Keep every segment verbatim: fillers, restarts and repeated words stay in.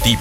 informativo.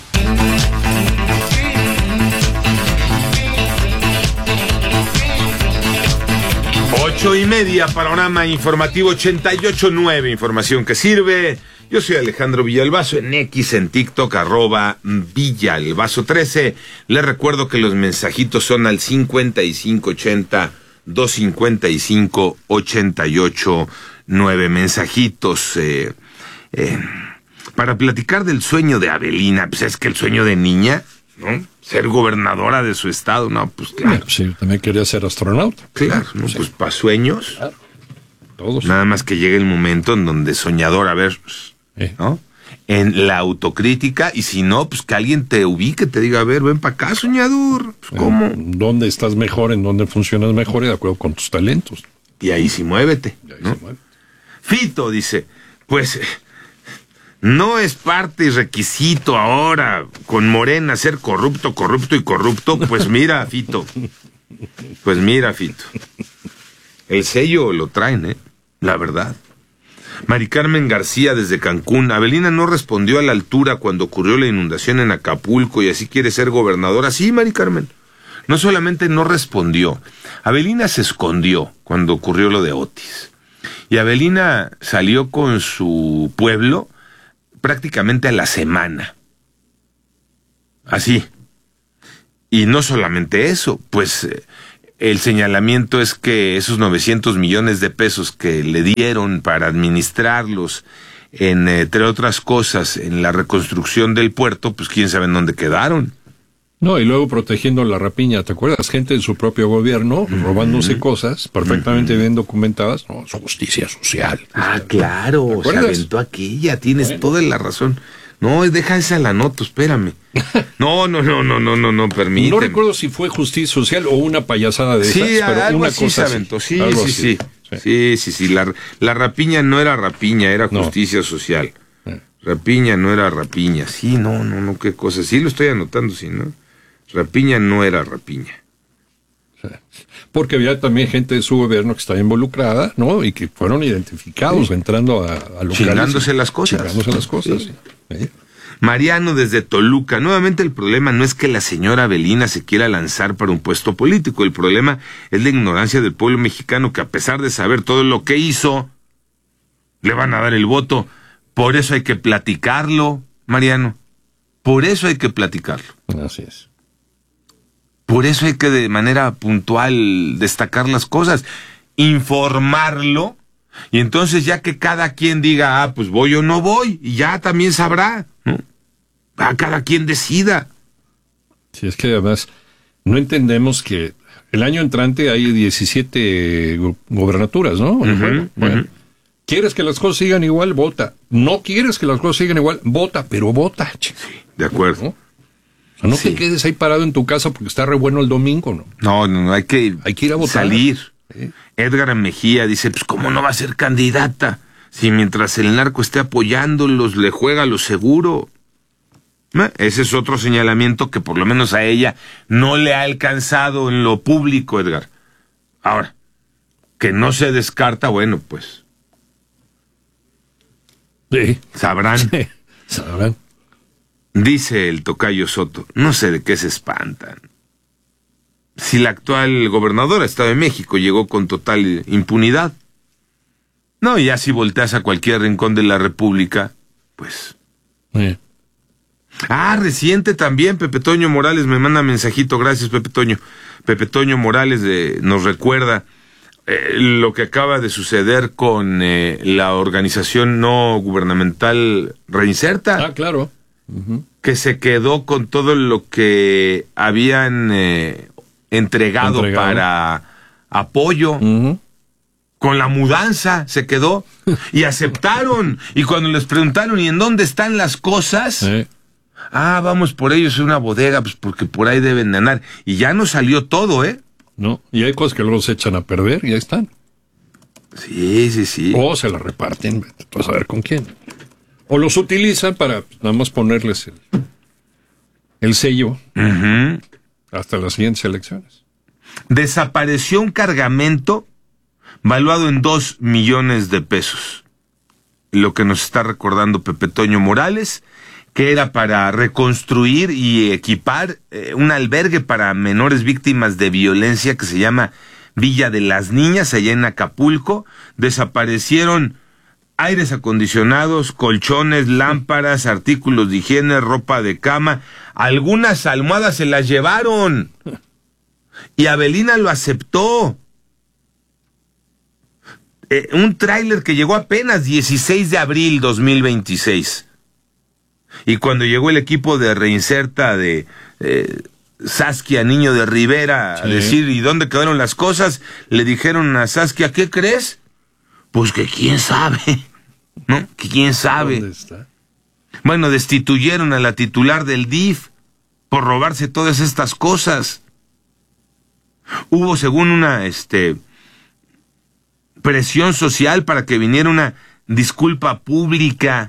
Ocho y media, panorama informativo ochenta y ocho nueve, información que sirve. Yo soy Alejandro Villalbazo, en X, en TikTok, arroba Villalbazo trece. Les recuerdo que los mensajitos son al cincuenta y cinco ochenta, doscientos cincuenta y cinco, ochenta y ocho nueve. Mensajitos eh, eh, para platicar del sueño de Avelina. Pues es que el sueño de niña, ¿no? Ser gobernadora de su estado, no, pues claro. Sí, también quería ser astronauta. Claro, no, Sí. pues para sueños. Claro. Todos. Nada más que llegue el momento en donde soñador, a ver, Eh. ¿no? En la autocrítica, y si no, pues que alguien te ubique, te diga, a ver, ven para acá, soñador. Pues, ¿cómo? ¿Dónde estás mejor? ¿En dónde funcionas mejor? Y de acuerdo con tus talentos. Y ahí sí muévete, Y ahí ¿no? se mueve. Fito dice, pues no es parte y requisito ahora con Morena ser corrupto, corrupto y corrupto. Pues mira, Fito, pues mira, Fito, el sello lo traen, ¿eh? La verdad. Mari Carmen García desde Cancún, Avelina no respondió a la altura cuando ocurrió la inundación en Acapulco y así quiere ser gobernadora. Sí, Mari Carmen, no solamente no respondió, Avelina se escondió cuando ocurrió lo de Otis. Y Avelina salió con su pueblo prácticamente a la semana. Así. Y no solamente eso, pues eh, el señalamiento es que esos novecientos millones de pesos que le dieron para administrarlos, en, entre otras cosas, en la reconstrucción del puerto, pues quién sabe en dónde quedaron. No, y luego protegiendo la rapiña, ¿te acuerdas? Gente de su propio gobierno, uh-huh. robándose cosas perfectamente uh-huh. bien documentadas. No, es justicia social. Ah, claro, se aventó aquella, tienes bueno. toda la razón. No, deja esa la nota, espérame. No, no, no, no, no, no, no, permíteme. No recuerdo si fue justicia social o una payasada de sí, esas, pero algo una así cosa se aventó. Sí, sí, sí, sí, sí, sí, sí, sí. La, la rapiña no era rapiña, era justicia no. social. Eh. Rapiña no era rapiña. Sí, no, no, no, qué cosa. Sí lo estoy anotando, sí, ¿no? Rapiña no era rapiña. Porque había también gente de su gobierno que estaba involucrada, ¿no? Y que fueron identificados sí. entrando a, a locales. Chingándose las cosas. Chingándose las cosas, sí. sí. ¿Sí? Mariano desde Toluca. Nuevamente el problema no es que la señora Avelina se quiera lanzar para un puesto político. El problema es la ignorancia del pueblo mexicano que a pesar de saber todo lo que hizo, le van a dar el voto. Por eso hay que platicarlo, Mariano. Por eso hay que platicarlo. Así es. Por eso hay que de manera puntual destacar las cosas, informarlo, y entonces ya que cada quien diga, ah, pues voy o no voy, y ya también sabrá, ¿no? A cada quien decida. Sí, es que además no entendemos que el año entrante hay diecisiete go- gobernaturas, ¿no? Uh-huh, bueno, bueno. Uh-huh. ¿Quieres que las cosas sigan igual? Vota. ¿No quieres que las cosas sigan igual? Vota, pero vota. Sí, de acuerdo. ¿No? O sea, no sí. te quedes ahí parado en tu casa porque está re bueno el domingo, ¿no? No, no, no, hay que, hay que ir a votar. Salir. ¿Sí? Edgar Mejía dice, pues ¿cómo no va a ser candidata? Si mientras el narco esté apoyándolos, le juega lo seguro. ¿Eh? Ese es otro señalamiento que por lo menos a ella no le ha alcanzado en lo público, Edgar. Ahora, que no se descarta, bueno, pues... Sí. Sabrán. Sí. Sabrán. Dice el tocayo Soto, no sé de qué se espantan. Si la actual gobernadora Estado de México llegó con total impunidad. No, y ya si volteas a cualquier rincón de la República, pues... Sí. Ah, reciente también, Pepe Toño Morales me manda mensajito, gracias Pepe Toño. Pepe Toño Morales de, nos recuerda eh, lo que acaba de suceder con eh, la organización no gubernamental Reinserta. Ah, claro. Uh-huh. Que se quedó con todo lo que habían eh, entregado, entregado para apoyo. Uh-huh. Con la mudanza se quedó y aceptaron. Y cuando les preguntaron ¿y en dónde están las cosas? Sí. Ah, vamos por ellos en una bodega, pues porque por ahí deben de andar. Y ya no salió todo, ¿eh? No, y hay cosas que luego se echan a perder y ahí están. Sí, sí, sí. O se las reparten, tú vas a ver con quién. O los utilizan para nada más ponerles el, el sello uh-huh. hasta las siguientes elecciones. Desapareció un cargamento valuado en dos millones de pesos. Lo que nos está recordando Pepe Toño Morales, que era para reconstruir y equipar eh, un albergue para menores víctimas de violencia que se llama Villa de las Niñas, allá en Acapulco. Desaparecieron aires acondicionados, colchones, lámparas, artículos de higiene, ropa de cama, algunas almohadas se las llevaron. Y Avelina lo aceptó. Eh, un tráiler que llegó apenas dieciséis de abril dos mil veintiséis. Y cuando llegó el equipo de Reinserta de eh, Saskia Niño de Rivera, sí, a decir, ¿y dónde quedaron las cosas? Le dijeron a Saskia, ¿qué crees? Pues que quién sabe, ¿no? Que quién sabe. ¿Dónde está? Bueno, destituyeron a la titular del D I F por robarse todas estas cosas. Hubo, según una este presión social para que viniera una disculpa pública.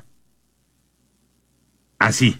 Así.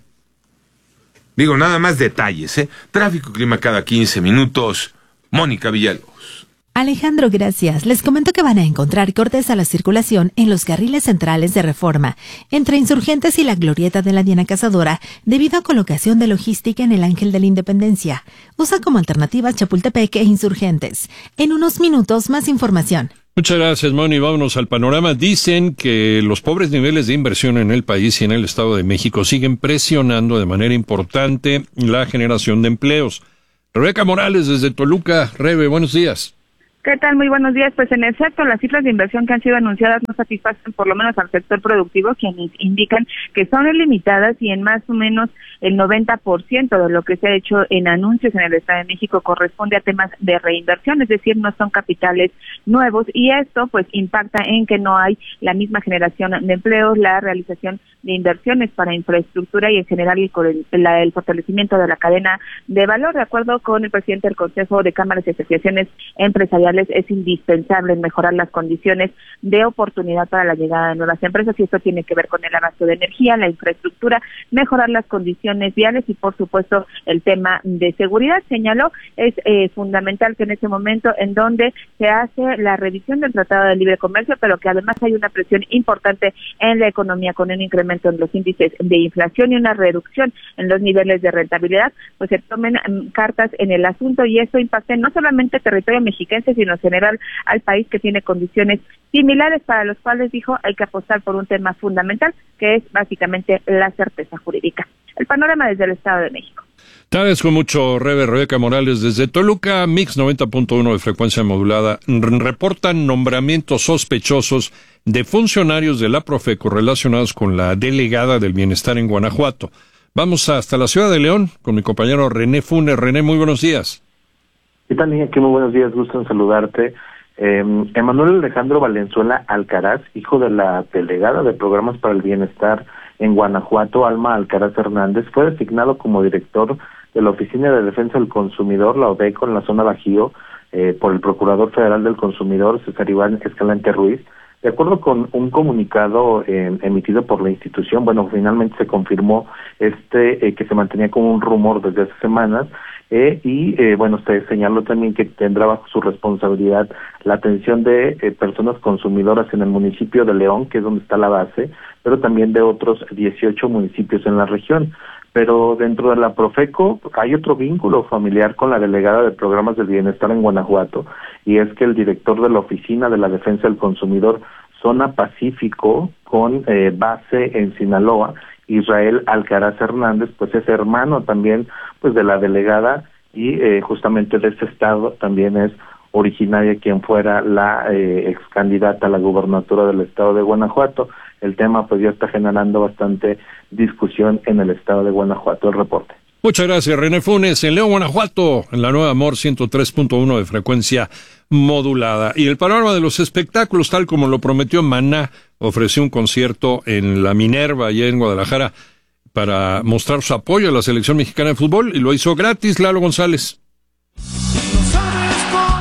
Digo, nada más detalles, ¿eh? Tráfico, clima cada quince minutos. Mónica Villalobos. Alejandro, gracias. Les comento que van a encontrar cortes a la circulación en los carriles centrales de Reforma, entre Insurgentes y la Glorieta de la Diana Cazadora, debido a colocación de logística en el Ángel de la Independencia. Usa como alternativa Chapultepec e Insurgentes. En unos minutos, más información. Muchas gracias, Moni. Vámonos al panorama. Dicen que los pobres niveles de inversión en el país y en el Estado de México siguen presionando de manera importante la generación de empleos. Rebeca Morales, desde Toluca. Rebe, buenos días. ¿Qué tal? Muy buenos días. Pues en efecto, las cifras de inversión que han sido anunciadas no satisfacen por lo menos al sector productivo, quienes indican que son limitadas y en más o menos el noventa por ciento de lo que se ha hecho en anuncios en el Estado de México corresponde a temas de reinversión, es decir, no son capitales nuevos, y esto pues impacta en que no hay la misma generación de empleos, la realización de inversiones para infraestructura y en general el, la, el fortalecimiento de la cadena de valor. De acuerdo con el presidente del Consejo de Cámaras y Asociaciones Empresariales, es indispensable mejorar las condiciones de oportunidad para la llegada de nuevas empresas, y esto tiene que ver con el abasto de energía, la infraestructura, mejorar las condiciones viales y por supuesto el tema de seguridad. Señaló, es eh, fundamental que en este momento en donde se hace la revisión del Tratado de Libre Comercio, pero que además hay una presión importante en la economía con un incremento en los índices de inflación y una reducción en los niveles de rentabilidad, pues se tomen um, cartas en el asunto, y esto impacta no solamente el territorio mexiquense, sino en general al país, que tiene condiciones similares, para los cuales dijo hay que apostar por un tema fundamental, que es básicamente la certeza jurídica. El panorama desde el Estado de México. Te agradezco mucho, Rebe. Rebeca Morales desde Toluca. Mix noventa punto uno de frecuencia modulada. Reportan nombramientos sospechosos de funcionarios de la Profeco relacionados con la delegada del bienestar en Guanajuato. Vamos hasta la ciudad de León con mi compañero René Funes. René, muy buenos días. ¿Qué tal, niña? Qué muy buenos días, gusto en saludarte. Eh, Emanuel Alejandro Valenzuela Alcaraz, hijo de la delegada de Programas para el Bienestar en Guanajuato, Alma Alcaraz Hernández, fue designado como director de la Oficina de Defensa del Consumidor, la ODECO, en la zona Bajío, eh, por el Procurador Federal del Consumidor, César Iván Escalante Ruiz. De acuerdo con un comunicado eh, emitido por la institución, bueno, finalmente se confirmó este eh, que se mantenía como un rumor desde hace semanas, eh, y eh, bueno, se señaló también que tendrá bajo su responsabilidad la atención de eh, personas consumidoras en el municipio de León, que es donde está la base, pero también de otros dieciocho municipios en la región. Pero dentro de la Profeco hay otro vínculo familiar con la delegada de Programas del Bienestar en Guanajuato, y es que el director de la Oficina de la Defensa del Consumidor Zona Pacífico, con eh, base en Sinaloa, Israel Alcaraz Hernández, pues es hermano también pues de la delegada, y eh, justamente de este estado también es originaria quien fuera la eh, ex candidata a la gubernatura del estado de Guanajuato. El tema pues ya está generando bastante discusión en el estado de Guanajuato. El reporte. Muchas gracias, René Funes. En León, Guanajuato, en la Nueva Amor ciento tres punto uno de frecuencia modulada. Y el panorama de los espectáculos, tal como lo prometió Maná, ofreció un concierto en la Minerva, allá en Guadalajara, para mostrar su apoyo a la selección mexicana de fútbol, y lo hizo gratis. Lalo González.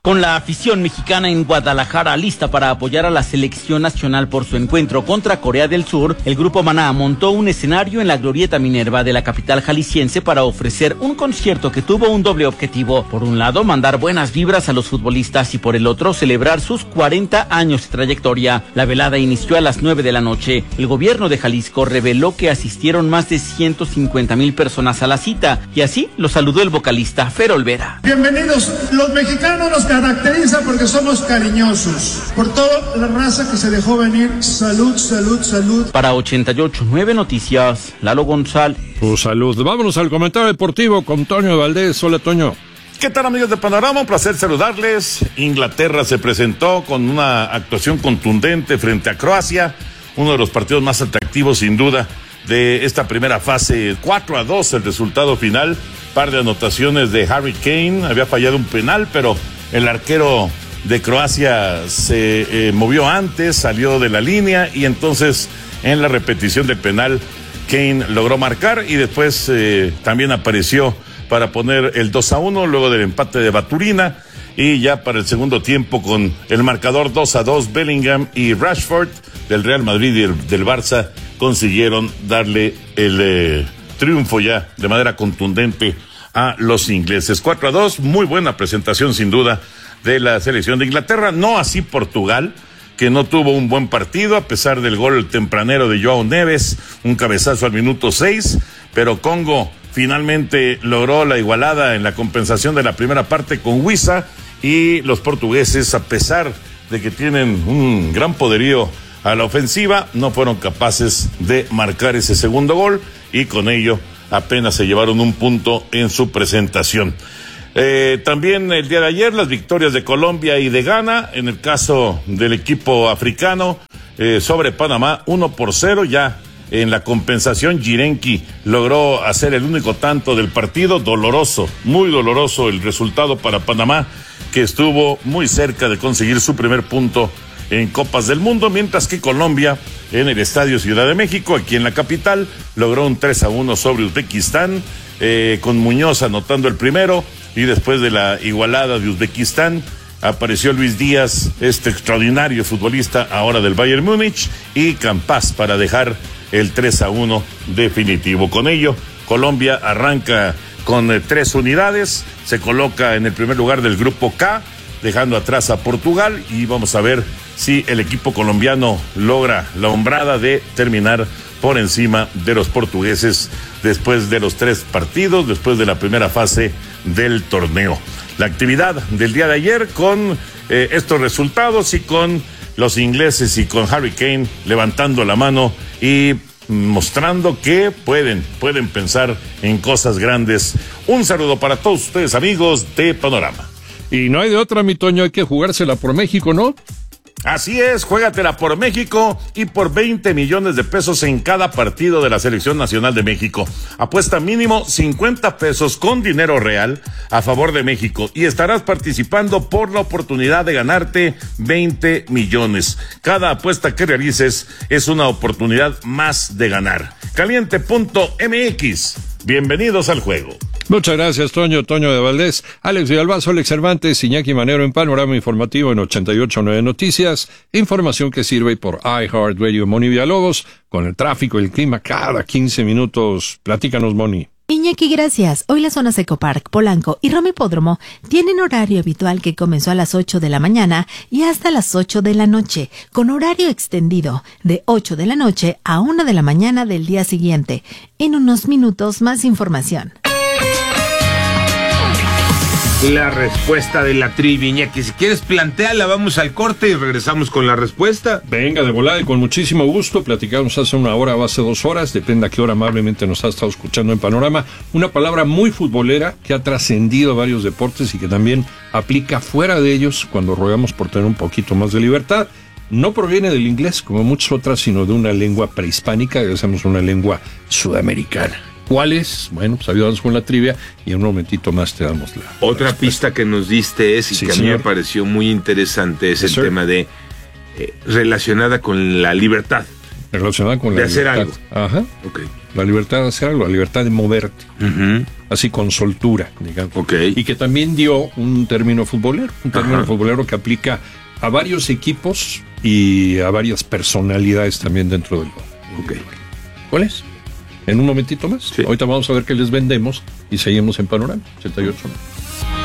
Con la afición mexicana en Guadalajara lista para apoyar a la selección nacional por su encuentro contra Corea del Sur, el Grupo Maná montó un escenario en la Glorieta Minerva de la capital jalisciense para ofrecer un concierto que tuvo un doble objetivo. Por un lado, mandar buenas vibras a los futbolistas y por el otro, celebrar sus cuarenta años de trayectoria. La velada inició a las nueve de la noche. El gobierno de Jalisco reveló que asistieron más de ciento cincuenta mil personas a la cita y así lo saludó el vocalista Fer Olvera. Bienvenidos, los mexicanos nos caracteriza porque somos cariñosos. Por toda la raza que se dejó venir, salud, salud, salud. Para ochenta y ocho punto nueve Noticias, Lalo González. Tu salud. Vámonos al comentario deportivo con Toño Valdés. Hola, Toño. ¿Qué tal, amigos de Panorama? Un placer saludarles. Inglaterra se presentó con una actuación contundente frente a Croacia, uno de los partidos más atractivos sin duda de esta primera fase. Cuatro a dos el resultado final, par de anotaciones de Harry Kane, había fallado un penal, pero el arquero de Croacia se eh, movió antes, salió de la línea y entonces en la repetición del penal Kane logró marcar y después eh, también apareció para poner el dos a uno luego del empate de Baturina y ya para el segundo tiempo con el marcador dos a dos Bellingham y Rashford del Real Madrid y el, del Barça consiguieron darle el eh, triunfo ya de manera contundente a los ingleses. cuatro a dos, muy buena presentación sin duda de la selección de Inglaterra, no así Portugal, que no tuvo un buen partido a pesar del gol tempranero de Joao Neves, un cabezazo al minuto seis, pero Congo finalmente logró la igualada en la compensación de la primera parte con Wissa y los portugueses, a pesar de que tienen un gran poderío a la ofensiva, no fueron capaces de marcar ese segundo gol y con ello apenas se llevaron un punto en su presentación. Eh, también el día de ayer las victorias de Colombia y de Ghana, en el caso del equipo africano, eh, sobre Panamá, uno por cero, ya en la compensación Yirenki logró hacer el único tanto del partido, doloroso, muy doloroso el resultado para Panamá, que estuvo muy cerca de conseguir su primer punto en Copas del Mundo, mientras que Colombia en el Estadio Ciudad de México, aquí en la capital, logró un tres a uno sobre Uzbekistán, eh, con Muñoz anotando el primero, y después de la igualada de Uzbekistán, apareció Luis Díaz, este extraordinario futbolista ahora del Bayern Múnich, y Campas para dejar el tres a uno definitivo. Con ello, Colombia arranca con eh, tres unidades, se coloca en el primer lugar del grupo K, dejando atrás a Portugal, y vamos a ver si el equipo colombiano logra la hombrada de terminar por encima de los portugueses después de los tres partidos, después de la primera fase del torneo. La actividad del día de ayer con eh, estos resultados y con los ingleses y con Harry Kane levantando la mano y mostrando que pueden, pueden pensar en cosas grandes. Un saludo para todos ustedes, amigos de Panorama. Y no hay de otra, mi Toño, hay que jugársela por México, ¿no? Así es, juégatela por México y por veinte millones de pesos en cada partido de la Selección Nacional de México. Apuesta mínimo cincuenta pesos con dinero real a favor de México y estarás participando por la oportunidad de ganarte veinte millones. Cada apuesta que realices es una oportunidad más de ganar. Caliente punto M X. Bienvenidos al juego. Muchas gracias, Toño, Toño de Valdés, Alex Villalbazo, Alex Cervantes, Iñaki Manero en Panorama Informativo en ochenta y ocho punto nueve Noticias, información que sirve por iHeartRadio. Moni Villalobos, con el tráfico y el clima cada quince minutos. Platícanos, Moni. Iñaki, gracias. Hoy las zonas Ecopark, Polanco y Roma Hipódromo tienen horario habitual que comenzó a las ocho de la mañana y hasta las ocho de la noche, con horario extendido de ocho de la noche a una de la mañana del día siguiente. En unos minutos, más información. La respuesta de la trivia, que si quieres plantearla, vamos al corte y regresamos con la respuesta. Venga, de volada y con muchísimo gusto. Platicamos hace una hora o hace dos horas, depende a qué hora amablemente nos ha estado escuchando en Panorama. Una palabra muy futbolera que ha trascendido varios deportes y que también aplica fuera de ellos cuando rogamos por tener un poquito más de libertad. No proviene del inglés, como muchas otras, sino de una lengua prehispánica, que hacemos una lengua sudamericana. ¿Cuál es? Bueno, pues ayudamos con la trivia y en un momentito más te damos la... Otra respuesta. pista que nos diste es, y Sí, que a mí señor. me pareció muy interesante, es Yes, el sir. tema de eh, relacionada con la libertad. Relacionada con de la hacer libertad. algo. Ajá. Ok. La libertad de hacer algo, la libertad de moverte. Ujú. Así con soltura, digamos. Ok. Y que también dio un término futbolero, un término Ajá. futbolero que aplica a varios equipos y a varias personalidades también dentro del juego. Ok. ¿Cuál es? En un momentito más. Sí. Ahorita vamos a ver qué les vendemos y seguimos en Panorama ochenta y ocho.